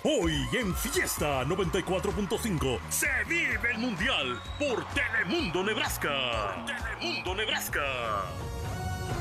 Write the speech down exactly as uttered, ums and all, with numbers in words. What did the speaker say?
Hoy en Fiesta noventa y cuatro punto cinco se vive el Mundial por Telemundo Nebraska. Por Telemundo Nebraska.